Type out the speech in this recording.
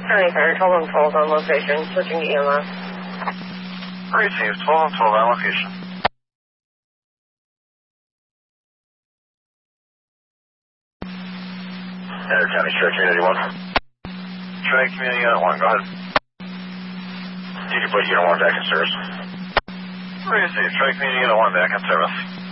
County Fire 12 and 12 on location, switching to EMS. Received 12 and 12 on location. Enter County Sheriff Unit 1. Trey Community Unit 1, go ahead. You can put Unit 1 back in service. Received Trey Community Unit 1 back in service.